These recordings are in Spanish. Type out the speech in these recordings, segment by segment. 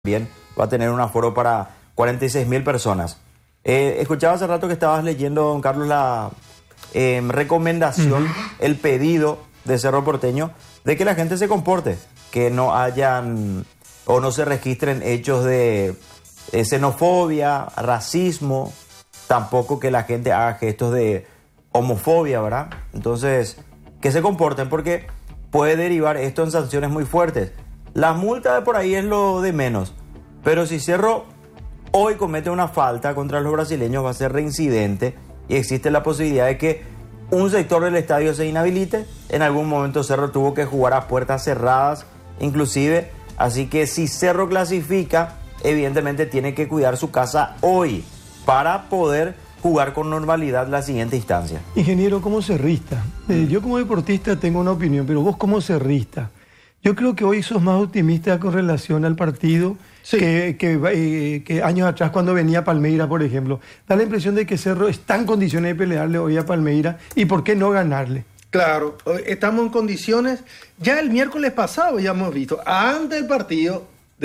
también va a tener un aforo para 46.000 personas. Escuchaba hace rato que estabas leyendo, don Carlos, la recomendación, el pedido de Cerro Porteño de que la gente se comporte, que no hayan o no se registren hechos de xenofobia, racismo, tampoco que la gente haga gestos de homofobia, ¿verdad? Entonces, que se comporten porque puede derivar esto en sanciones muy fuertes. La multa de por ahí es lo de menos, pero si Cerro hoy comete una falta contra los brasileños va a ser reincidente y existe la posibilidad de que un sector del estadio se inhabilite. En algún momento Cerro tuvo que jugar a puertas cerradas, inclusive, así que si Cerro clasifica, evidentemente tiene que cuidar su casa hoy para poder jugar con normalidad la siguiente instancia. Ingeniero, como cerrista, yo como deportista tengo una opinión, pero vos como cerrista, yo creo que hoy sos más optimista con relación al partido sí. que años atrás cuando venía Palmeiras, por ejemplo. Da la impresión de que Cerro está en condiciones de pelearle hoy a Palmeiras y por qué no ganarle. Claro, estamos en condiciones. Ya el miércoles pasado ya hemos visto, antes del partido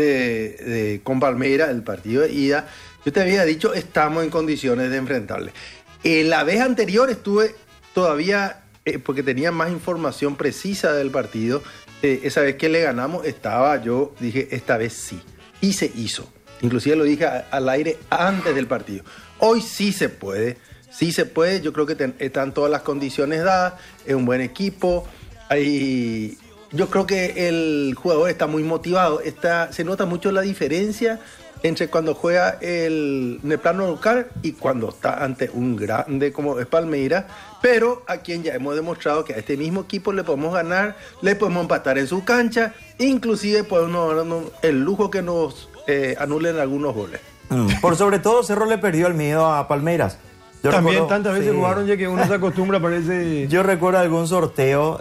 con Palmeiras, el partido de ida, yo te había dicho, estamos en condiciones de enfrentarle. La vez anterior estuve todavía, porque tenía más información precisa del partido, esa vez que le ganamos, yo dije, esta vez sí. Y se hizo. Inclusive lo dije al aire antes del partido. Hoy sí se puede. Sí se puede. Yo creo que están todas las condiciones dadas. Es un buen equipo. Yo creo que el jugador está muy motivado. Se nota mucho la diferencia entre cuando juega en el plano local y cuando está ante un grande como es Palmeiras, pero a quien ya hemos demostrado que a este mismo equipo le podemos ganar, le podemos empatar en su cancha, inclusive podemos darnos el lujo que nos anulen algunos goles. Por sobre todo Cerro le perdió el miedo a Palmeiras. Yo también recuerdo, tantas veces jugaron ya que uno se acostumbra, parece. Yo recuerdo algún sorteo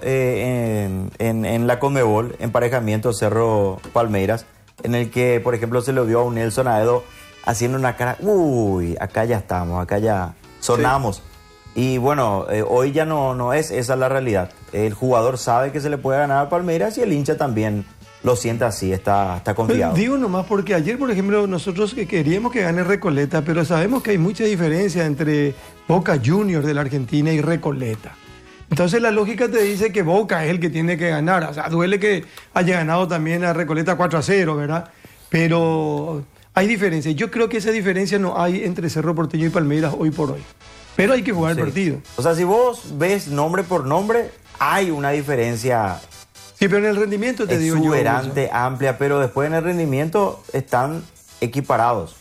en la Conmebol, emparejamiento Cerro-Palmeiras, en el que, por ejemplo, se lo vio a un Nelson Aedo haciendo una cara, uy, acá ya estamos, acá ya sonamos. Sí. Y bueno, hoy ya no es esa la realidad. El jugador sabe que se le puede ganar a Palmeiras y el hincha también lo siente así, está confiado. Pero digo nomás porque ayer, por ejemplo, nosotros queríamos que gane Recoleta, pero sabemos que hay mucha diferencia entre Boca Juniors de la Argentina y Recoleta. Entonces la lógica te dice que Boca es el que tiene que ganar. O sea, duele que haya ganado también a Recoleta 4-0, ¿verdad? Pero hay diferencia. Yo creo que esa diferencia no hay entre Cerro Porteño y Palmeiras hoy por hoy. Pero hay que jugar el partido. O sea, si vos ves nombre por nombre, hay una diferencia. Sí, pero en el rendimiento te digo yo. Exuberante, amplia, pero después en el rendimiento están equiparados.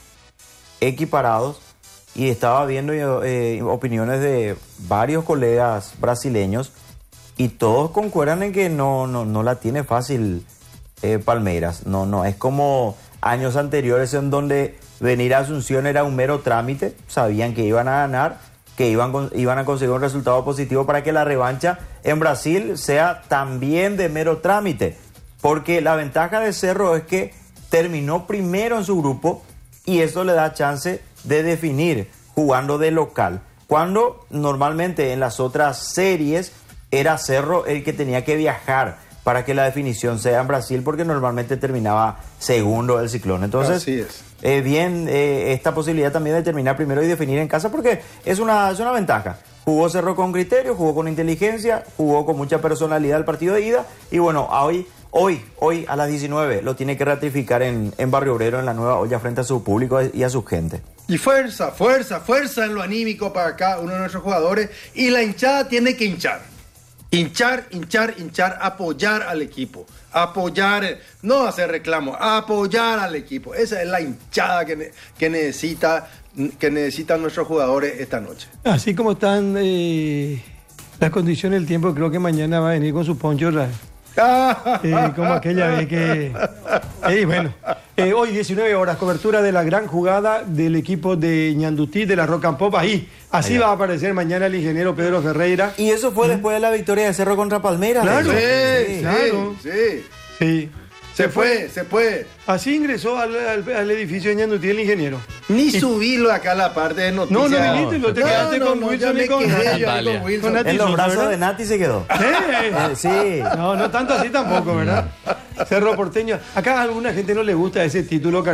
Y estaba viendo opiniones de varios colegas brasileños y todos concuerdan en que no la tiene fácil Palmeiras. No es como años anteriores en donde venir a Asunción era un mero trámite. Sabían que iban a ganar, que iban a conseguir un resultado positivo para que la revancha en Brasil sea también de mero trámite. Porque la ventaja de Cerro es que terminó primero en su grupo y eso le da chance de definir jugando de local, cuando normalmente en las otras series era Cerro el que tenía que viajar para que la definición sea en Brasil, porque normalmente terminaba segundo el Ciclón. Entonces, así es. Bien esta posibilidad también de terminar primero y definir en casa, porque es una ventaja. Jugó Cerro con criterio, jugó con inteligencia, jugó con mucha personalidad el partido de ida, y bueno, hoy a las 19 lo tiene que ratificar en Barrio Obrero, en la Nueva Olla, frente a su público y a su gente. Y fuerza en lo anímico para cada uno de nuestros jugadores, y la hinchada tiene que hinchar, apoyar al equipo, no hacer reclamo, apoyar al equipo. Esa es la hinchada que necesitan nuestros jugadores esta noche. Así como están las condiciones del tiempo, creo que mañana va a venir con su poncho como aquella vez que... hoy 19 horas, cobertura de la gran jugada del equipo de Ñandutí, de la Rock and Pop. Así va a aparecer mañana el ingeniero Pedro Ferreira. Y eso fue después de la victoria de Cerro contra Palmeiras. Claro, sí. Se fue. Así ingresó al edificio de Ñandutí el ingeniero. Ni subirlo acá a la parte de noticias. No viniste, lo te quedaste con Wilson y con Wilson. En los brazos de Nati se quedó. Sí. No tanto así tampoco, ¿verdad? Cerro Porteño. Acá a alguna gente no le gusta ese título,